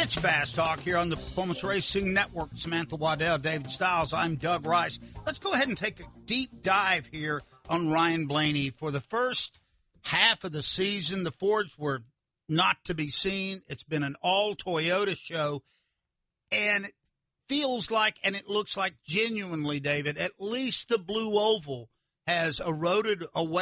It's Fast Talk here on the Performance Racing Network. Samantha Waddell, David Stiles. I'm Doug Rice. Let's go ahead and take a deep dive here on Ryan Blaney. For the first half of the season, the Fords were not to be seen. It's been an all-Toyota show, and it feels like, and it looks like genuinely, David, at least the blue oval has eroded away